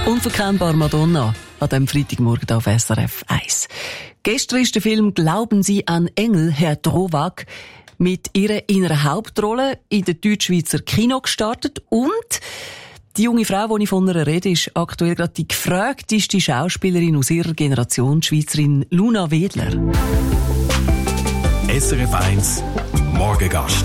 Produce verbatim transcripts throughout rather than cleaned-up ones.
Unverkennbar Madonna an diesem Freitagmorgen auf S R F eins. Gestern ist der Film «Glauben Sie an Engel», Herr Drowag, mit ihrer in einer Hauptrolle in der Deutschschweizer Kino gestartet. Und die junge Frau, die ich von ihr rede, ist aktuell gerade die gefragteste Schauspielerin aus ihrer Generation, die Schweizerin Luna Wedler. S R F eins Morgengast.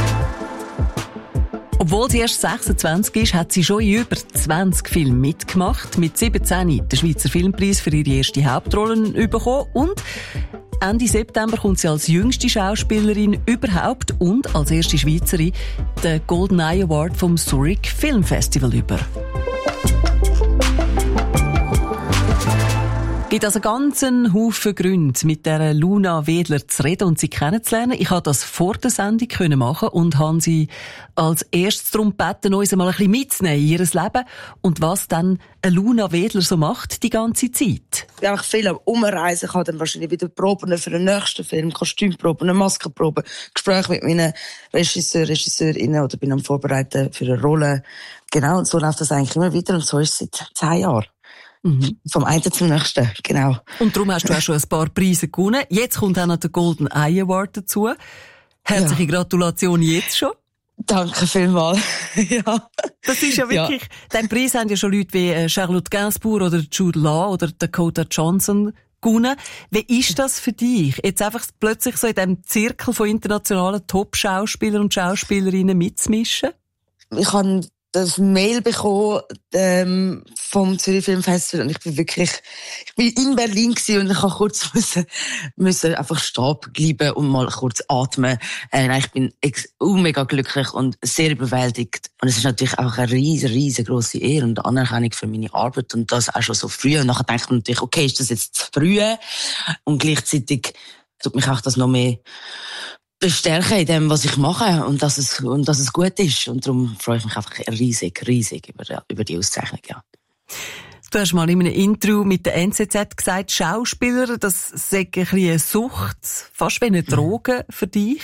Obwohl sie erst sechsundzwanzig ist, hat sie schon in über zwanzig Filmen mitgemacht. Mit siebzehn den Schweizer Filmpreis für ihre erste Hauptrolle bekommen. Und Ende September kommt sie als jüngste Schauspielerin überhaupt und als erste Schweizerin den Golden Eye Award vom Zurich Film Festival über. Es gibt also ganz einen Haufen Gründe, mit der Luna Wedler zu reden und sie kennenzulernen. Ich konnte das vor der Sendung machen und habe sie als erstes darum gebeten, uns einmal ein bisschen mitzunehmen in ihr Leben und was dann eine Luna Wedler so macht die ganze Zeit. Ich bin einfach viel am Umreisen. Ich habe dann wahrscheinlich wieder Proben für den nächsten Film, Kostümproben, Maskenproben, Gespräche mit meinen Regisseur, Regisseurinnen oder bin am Vorbereiten für eine Rolle. Genau, und so läuft das eigentlich immer wieder und so ist es seit zehn Jahren. Mhm. Vom einen zum nächsten, genau. Und darum hast du auch schon ein paar Preise gewonnen. Jetzt kommt auch noch der Golden Eye Award dazu. Herzliche ja. Gratulation jetzt schon. Danke vielmals. ja. Das ist ja wirklich, ja. Den Preis haben ja schon Leute wie Charlotte Gainsbourg oder Jude Law oder Dakota Johnson gewonnen. Wie ist das für dich, jetzt einfach plötzlich so in diesem Zirkel von internationalen Top-Schauspielern und Schauspielerinnen mitzumischen? Ich habe das Mail bekommen ähm, vom Zürich Film Festival und ich bin wirklich, ich bin in Berlin gewesen und ich habe kurz müssen, müssen einfach stehen bleiben und mal kurz atmen. Äh, ich bin ex- mega glücklich und sehr überwältigt und es ist natürlich auch eine riesen, riesengroße Ehre und Anerkennung für meine Arbeit und das auch schon so früh. Und nachher denkt man natürlich, okay, ist das jetzt zu früh? Und gleichzeitig tut mich auch das noch mehr bestärken in dem, was ich mache und dass es, und dass es gut ist. Und darum freue ich mich einfach riesig, riesig über die, über die Auszeichnung, ja. Du hast mal in einem Interview mit der N Z Z gesagt, Schauspieler, das sei ein bisschen eine Sucht, fast wie eine Droge für dich.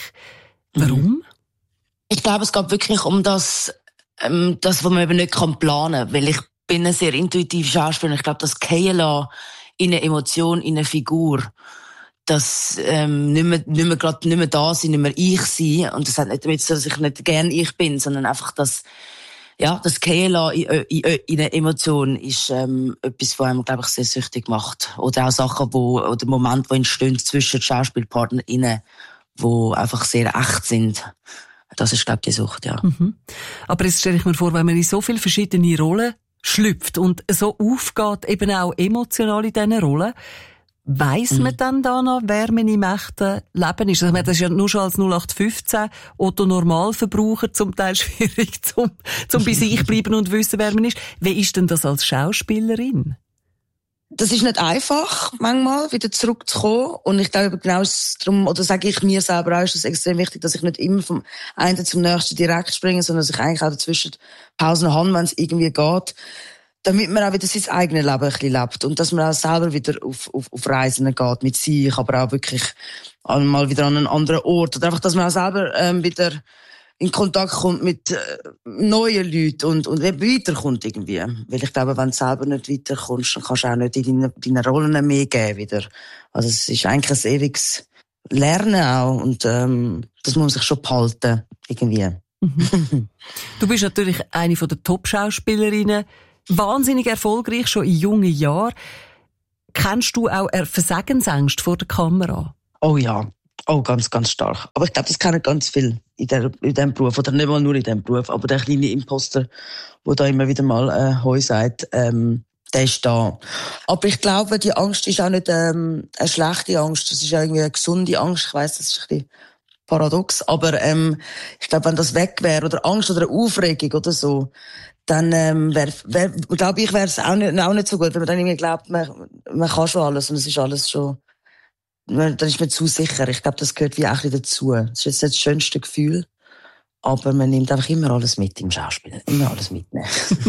Warum? Ich glaube, es geht wirklich um das, ähm, das, was man eben nicht planen kann. Weil ich bin ein sehr intuitiver Schauspieler. Ich glaube, das Fallen lassen in eine Emotion, in eine Figur, dass ähm, nicht mehr, nicht mehr grad nicht mehr da sein, nicht mehr ich sein. Und das hat nicht damit zu tun, dass ich nicht gern ich bin, sondern einfach das, ja, das Fallen in, in, in eine Emotion ist ähm, etwas, was einem, glaube ich, sehr süchtig macht. Oder auch Sachen, wo, oder Momente, die entstehen zwischen SchauspielpartnerInnen, die einfach sehr echt sind. Das ist, glaube ich, die Sucht, ja. Mhm. Aber jetzt stelle ich mir vor, wenn man in so viele verschiedene Rollen schlüpft und so aufgeht, eben auch emotional in diesen Rollen, weiss man dann da noch, wer man im echten Leben ist? Also, das ist ja nur schon als null acht fünfzehn Otto-Normalverbraucher zum Teil schwierig, zum, zum bei sich bleiben und wissen, wer man ist. Wie ist denn das als Schauspielerin? Das ist nicht einfach, manchmal, wieder zurückzukommen. Und ich glaube, genau darum, oder sage ich mir selber auch, ist es extrem wichtig, dass ich nicht immer vom einen zum nächsten direkt springe, sondern dass ich eigentlich auch dazwischen Pausen habe, wenn es irgendwie geht. Damit man auch wieder sein eigenes Leben ein bisschen lebt. Und dass man auch selber wieder auf, auf, auf Reisen geht mit sich, aber auch wirklich mal wieder an einen anderen Ort. Oder einfach, dass man auch selber ähm, wieder in Kontakt kommt mit äh, neuen Leuten und, und eben weiterkommt irgendwie. Weil ich glaube, wenn du selber nicht weiterkommst, dann kannst du auch nicht in deine, deine Rollen mehr geben wieder. Also es ist eigentlich ein ewiges Lernen auch. Und ähm, das muss man sich schon behalten, irgendwie. Mhm. Du bist natürlich eine von der Top-Schauspielerinnen. Wahnsinnig erfolgreich, schon in jungen Jahren. Kennst du auch Versagensängste vor der Kamera? Oh ja, oh ganz, ganz stark. Aber ich glaube, das kennen ganz viel in, der, in diesem Beruf. Oder nicht mal nur in diesem Beruf, aber der kleine Imposter, der da immer wieder mal äh, «Hoi» sagt, ähm, der ist da. Aber ich glaube, die Angst ist auch nicht ähm, eine schlechte Angst. Das ist irgendwie eine gesunde Angst. Ich weiss, das ist ein bisschen paradox. Aber ähm, ich glaube, wenn das weg wäre, oder Angst oder eine Aufregung oder so, dann ähm, wär, wär, glaube ich, wäre es auch nicht, auch nicht so gut, wenn man dann irgendwie glaubt, man, man kann schon alles und es ist alles schon, man, dann ist man zu sicher. Ich glaube, das gehört wie auch ein bisschen dazu. Das ist jetzt nicht das schönste Gefühl, aber man nimmt einfach immer alles mit im Schauspiel. Immer alles mitnehmen.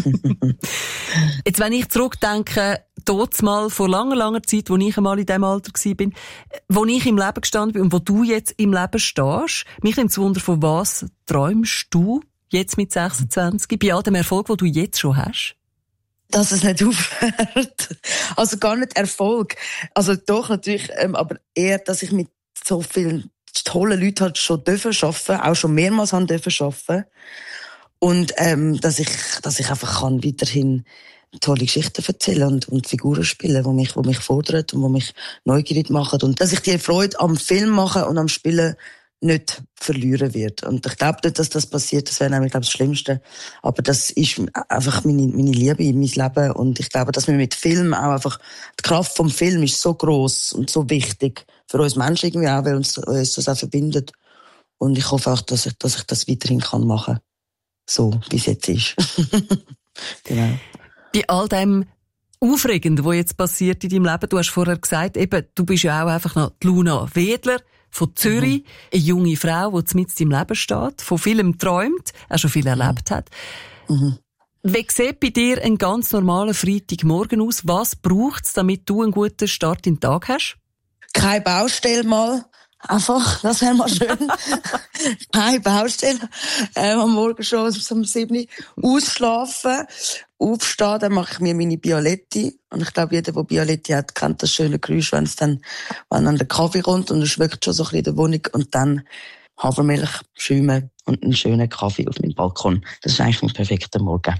Jetzt, wenn ich zurückdenke, dort mal vor langer, langer Zeit, wo ich einmal in diesem Alter war, wo ich im Leben gestanden bin und wo du jetzt im Leben stehst, mich nimmt es Wunder, von was träumst du jetzt mit sechsundzwanzig, bei all dem Erfolg, den du jetzt schon hast? Dass es nicht aufhört. Also gar nicht Erfolg. Also doch natürlich, ähm, aber eher, dass ich mit so vielen tollen Leuten halt schon dürfen arbeiten, auch schon mehrmals haben dürfen arbeiten. Und ähm, dass ich, dass ich einfach kann weiterhin tolle Geschichten erzählen und, und Figuren spielen, die mich, die mich fordern und die mich neugierig machen. Und dass ich die Freude am Film machen und am Spielen nicht verlieren wird. Und ich glaube nicht, dass das passiert. Das wäre nämlich, glaube ich, das Schlimmste. Aber das ist einfach meine, meine Liebe in mein Leben. Und ich glaube, dass wir mit Film auch einfach, die Kraft vom Film ist so gross und so wichtig für uns Menschen irgendwie auch, weil uns, uns das auch verbindet. Und ich hoffe auch, dass ich, dass ich das weiterhin kann machen. So, wie es jetzt ist. Genau. Bei all dem Aufregenden, was jetzt passiert in deinem Leben, du hast vorher gesagt, eben, du bist ja auch einfach noch die Luna Wedler von Zürich, mhm. eine junge Frau, die mitten im Leben steht, von vielem träumt, auch schon viel erlebt hat. Mhm. Wie sieht bei dir ein ganz normaler Freitagmorgen aus? Was braucht es, damit du einen guten Start in den Tag hast? Keine Baustelle mal. Einfach, das wäre mal schön. Keine Baustelle. Ähm, am Morgen schon um sieben Uhr ausschlafen, aufstehen, dann mache ich mir meine Bialetti. Und ich glaube, jeder, der Bialetti hat, kennt das schöne Geräusch, wenn es dann, wenn dann der Kaffee kommt und es schmeckt schon so ein bisschen in der Wohnung. Und dann Hafermilch, Schäume und einen schönen Kaffee auf meinem Balkon. Das ist eigentlich mein perfekter Morgen.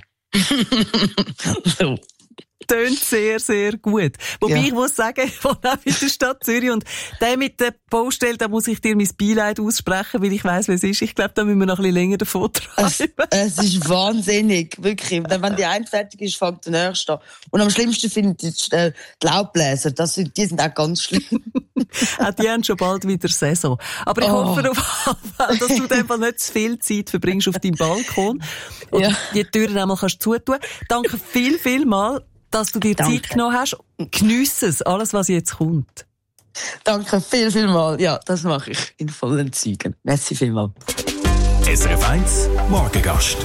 So. Tönt sehr, sehr gut. Wobei ja. ich muss sagen, ich wohne auch in der Stadt Zürich und der mit der Baustelle, da muss ich dir mein Beileid aussprechen, weil ich weiss, wie es ist. Ich glaube, da müssen wir noch ein bisschen länger davon treiben. Es, es ist wahnsinnig, wirklich. Wenn die eine fertig ist, fängt der nächste an. Und am schlimmsten finde ich die Laubbläser. Das sind, die sind auch ganz schlimm. Auch die haben schon bald wieder Saison. Aber ich oh. hoffe auf jeden Fall, dass du einfach nicht zu viel Zeit verbringst auf deinem Balkon und ja. die Türen einmal kannst zutun. Danke viel, viel mal, dass du dir Danke. Zeit genommen hast. Geniesse es, alles, was jetzt kommt. Danke viel, viel mal. Ja, das mache ich in vollen Zügen. Merci vielmal. S R F eins Morgengast.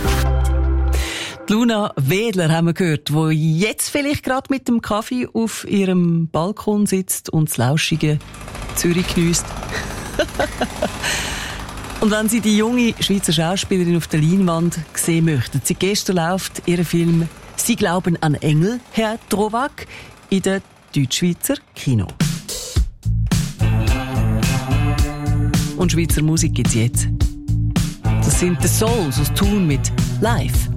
Die Luna Wedler haben wir gehört, die jetzt vielleicht gerade mit dem Kaffee auf ihrem Balkon sitzt und das lauschige Zürich geniesst. Und wenn Sie die junge Schweizer Schauspielerin auf der Leinwand sehen möchten, sie gestern läuft ihr Film «Sie glauben an Engel», Herr Trowak, in der Deutschschweizer Kino. Und Schweizer Musik gibt's jetzt. Das sind The Souls aus Thun mit «Live».